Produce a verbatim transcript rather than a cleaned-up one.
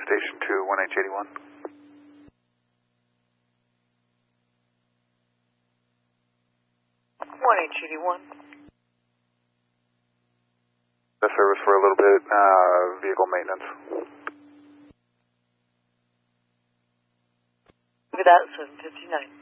station to one H eighty-one. one H eighty-one. The service for a little bit, uh, vehicle maintenance. Look at that, seven fifty-nine.